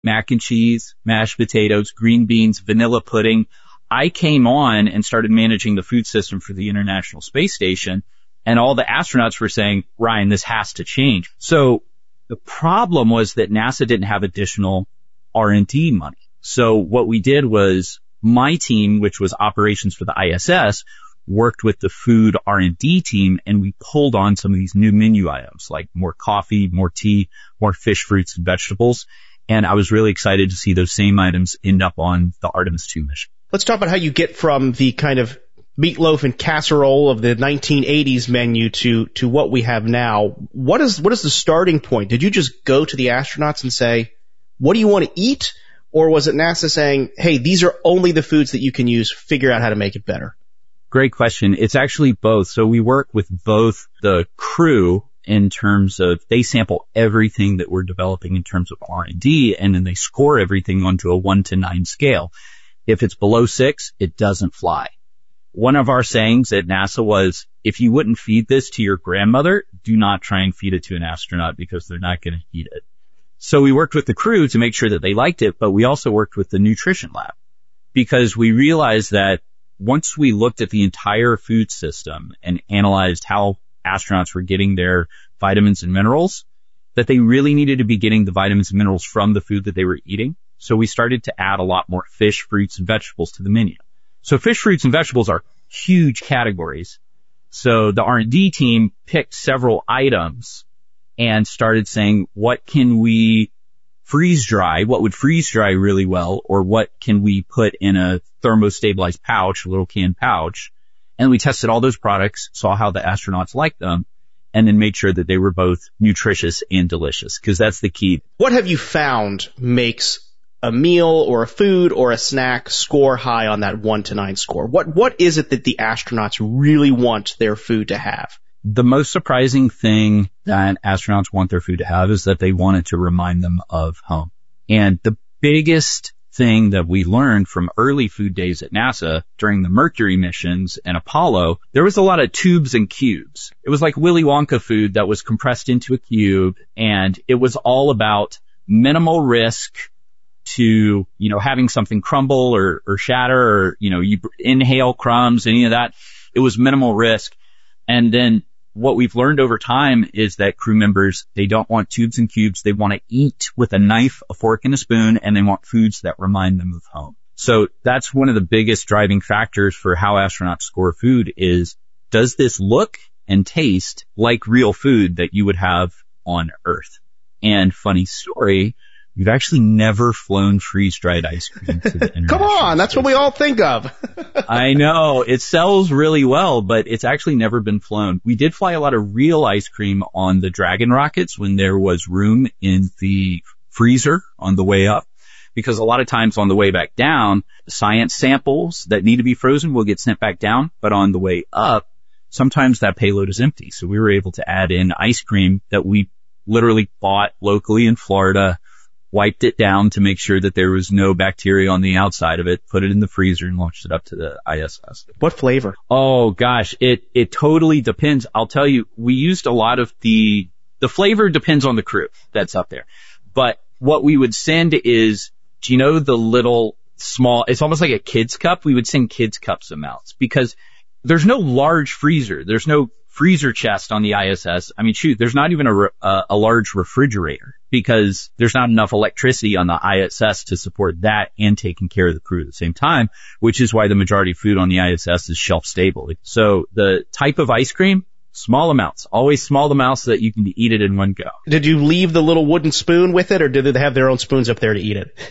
mac and cheese, mashed potatoes, green beans, vanilla pudding. I came on and started managing the food system for the International Space Station, and all the astronauts were saying, Ryan, this has to change. So the problem was that NASA didn't have additional R&D money. So what we did was my team, which was operations for the ISS, worked with the food R&D team, and we pulled on some of these new menu items like more coffee, more tea, more fish, fruits, and vegetables. And I was really excited to see those same items end up on the Artemis 2 mission. Let's talk about how you get from the kind of meatloaf and casserole of the 1980s menu to what we have now. What is the starting point? Did you just go to the astronauts and say, what do you want to eat? Or was it NASA saying, hey, these are only the foods that you can use, figure out how to make it better? Great question. It's actually both. So we work with both the crew in terms of they sample everything that we're developing in terms of R&D, and then they score everything onto a 1 to 9 scale. If it's below 6, it doesn't fly. One of our sayings at NASA was, if you wouldn't feed this to your grandmother, do not try and feed it to an astronaut because they're not going to eat it. So we worked with the crew to make sure that they liked it, but we also worked with the nutrition lab because we realized that once we looked at the entire food system and analyzed how astronauts were getting their vitamins and minerals, that they really needed to be getting the vitamins and minerals from the food that they were eating. So we started to add a lot more fish, fruits, and vegetables to the menu. So fish, fruits, and vegetables are huge categories. So the R&D team picked several items and started saying, what can we freeze dry? What would freeze dry really well? Or what can we put in a thermostabilized pouch, a little canned pouch? And we tested all those products, saw how the astronauts liked them, and then made sure that they were both nutritious and delicious, because that's the key. What have you found makes a meal or a food or a snack score high on that 1 to 9 score? What is it that the astronauts really want their food to have? The most surprising thing that astronauts want their food to have is that they want it to remind them of home. And the biggest thing that we learned from early food days at NASA during the Mercury missions and Apollo, there was a lot of tubes and cubes. It was like Willy Wonka food that was compressed into a cube, and it was all about minimal risk to, having something crumble or shatter or, you inhale crumbs, any of that. It was minimal risk. And then what we've learned over time is that crew members, they don't want tubes and cubes. They want to eat with a knife, a fork, and a spoon, and they want foods that remind them of home. So that's one of the biggest driving factors for how astronauts score food is, does this look and taste like real food that you would have on Earth? And funny story, we've actually never flown freeze-dried ice cream to the International Come on, that's what we all think of. I know. It sells really well, but it's actually never been flown. We did fly a lot of real ice cream on the Dragon rockets when there was room in the freezer on the way up, because a lot of times on the way back down, science samples that need to be frozen will get sent back down, but on the way up, sometimes that payload is empty. So we were able to add in ice cream that we literally bought locally in Florida, wiped it down to make sure that there was no bacteria on the outside of it, put it in the freezer, and launched it up to the ISS. What flavor? Oh, gosh, it totally depends. I'll tell you, we used a lot of the flavor depends on the crew that's up there. But what we would send is, do you know the little small, it's almost like a kid's cup? We would send kids' cups of Mounts because there's no large freezer. There's no freezer chest on the ISS. I mean, shoot, there's not even a large refrigerator because there's not enough electricity on the ISS to support that and taking care of the crew at the same time, which is why the majority of food on the ISS is shelf stable. So the type of ice cream, small amounts, always small amounts so that you can eat it in one go. Did you leave the little wooden spoon with it, or did they have their own spoons up there to eat it?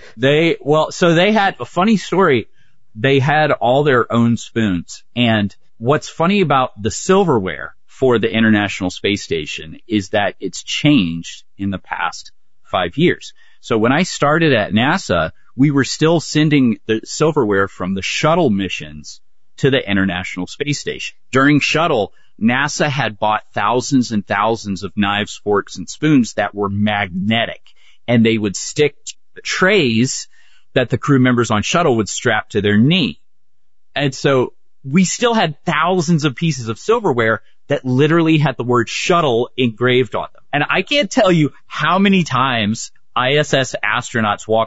So they had a funny story. They had all their own spoons. And what's funny about the silverware for the International Space Station is that it's changed in the past 5 years. So when I started at NASA, we were still sending the silverware from the shuttle missions to the International Space Station. During shuttle, NASA had bought thousands and thousands of knives, forks, and spoons that were magnetic, and they would stick to the trays that the crew members on shuttle would strap to their knee. And so we still had thousands of pieces of silverware that literally had the word shuttle engraved on them. And I can't tell you how many times ISS astronauts walk